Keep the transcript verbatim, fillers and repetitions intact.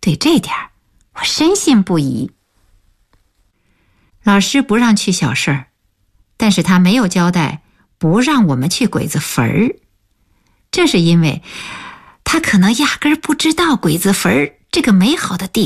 对这点我深信不疑。老师不让去小事儿，但是他没有交代不让我们去鬼子坟儿，这是因为他可能压根儿不知道鬼子坟儿这个美好的地